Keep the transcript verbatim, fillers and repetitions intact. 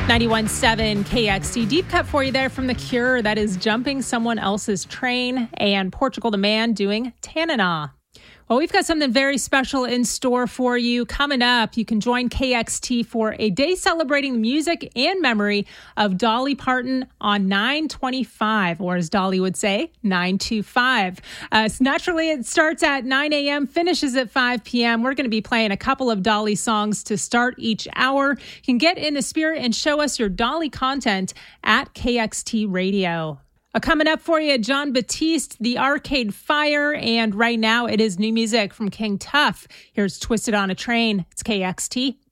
ninety-one point seven K X T. Deep cut for you there from The Cure. That is Jumping Someone Else's Train, and Portugal the Man doing Tanana. Well, we've got something very special in store for you. Coming up, you can join K X T for a day celebrating the music and memory of Dolly Parton on nine twenty-five, or as Dolly would say, nine twenty-five. Uh, so naturally, it starts at nine a.m., finishes at five p.m. We're going to be playing a couple of Dolly songs to start each hour. You can get in the spirit and show us your Dolly content at K X T Radio. Uh, coming up for you, Jon Batiste, The Arcade Fire, and right now it is new music from King Tuff. Here's Twisted on a Train. It's K X T.